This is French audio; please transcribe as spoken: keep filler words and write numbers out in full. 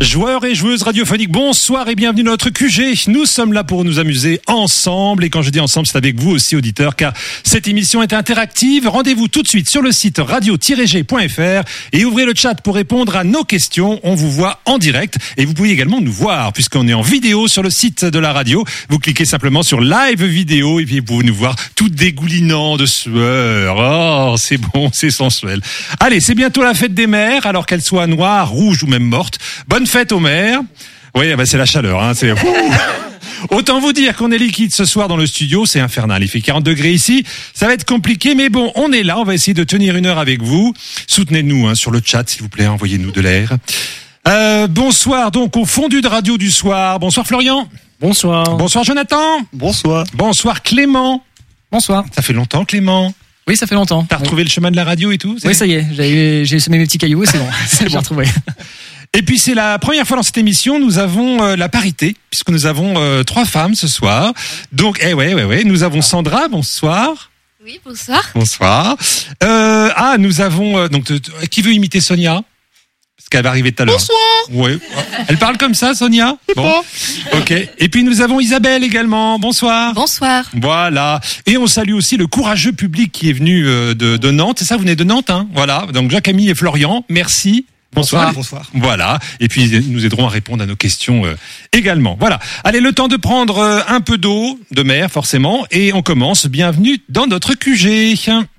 Joueurs et joueuses radiophoniques, bonsoir et bienvenue dans notre Q G. Nous sommes là pour nous amuser ensemble. Et quand je dis ensemble, c'est avec vous aussi, auditeurs, car cette émission est interactive. Rendez-vous tout de suite sur le site radio tiret g point f r et ouvrez le chat pour répondre à nos questions. On vous voit en direct et vous pouvez également nous voir puisqu'on est en vidéo sur le site de la radio. Vous cliquez simplement sur live vidéo et puis vous pouvez nous voir tout dégoulinant de sueur. Oh, c'est bon, c'est sensuel. Allez, c'est bientôt la fête des mères, alors qu'elles soient noires, rouges ou même mortes. Bonne fête aux mères. Oui, bah c'est la chaleur, hein. C'est... Autant vous dire qu'on est liquide ce soir dans le studio, c'est infernal. Il fait quarante degrés ici, ça va être compliqué, mais bon, on est là, on va essayer de tenir une heure avec vous. Soutenez-nous hein, sur le chat, s'il vous plaît, envoyez-nous de l'air. Euh, bonsoir donc au fondu de radio du soir. Bonsoir Florian. Bonsoir. Bonsoir Jonathan. Bonsoir. Bonsoir Clément. Bonsoir. Ça fait longtemps Clément. Oui, ça fait longtemps. T'as retrouvé oui. le chemin de la radio et tout? Oui, ça y est, j'ai, j'ai semé mes petits cailloux, c'est bon. C'est j'ai bon. retrouvé. Et puis c'est la première fois dans cette émission, nous avons euh, la parité, puisque nous avons euh, trois femmes ce soir. Donc, eh ouais, ouais, ouais, nous avons Sandra, bonsoir. Oui, bonsoir. Bonsoir. Euh, ah, nous avons euh, donc t- t- qui veut imiter Sonia? Parce qu'elle va arriver tout à l'heure. Bonsoir. Oui. Elle parle comme ça, Sonia? Bon. Ok. Et puis nous avons Isabelle également. Bonsoir. Bonsoir. Voilà. Et on salue aussi le courageux public qui est venu euh, de, de Nantes. C'est ça, vous venez de Nantes, hein? Voilà. Donc Jacques-Camille et Florian, merci. Bonsoir. Bonsoir. Voilà. Et puis, nous aiderons à répondre à nos questions euh, également. Voilà. Allez, le temps de prendre euh, un peu d'eau, de mer, forcément. Et on commence. Bienvenue dans notre Q G.